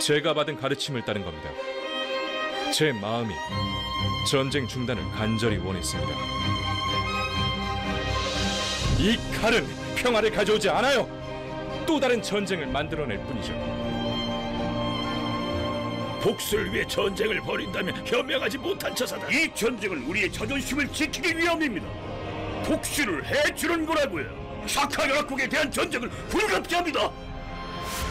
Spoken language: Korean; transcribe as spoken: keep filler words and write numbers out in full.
제가 받은 가르침을 따른 겁니다. 제 마음이 전쟁 중단을 간절히 원했습니다. 이 칼은 평화를 가져오지 않아요. 또 다른 전쟁을 만들어낼 뿐이죠. 복수를 위해 전쟁을 벌인다면 현명하지 못한 처사다. 이 전쟁은 우리의 자존심을 지키기 위함입니다. 복수를 해주는 거라고요. 사카 연합국에 대한 전쟁을 불가피합니다.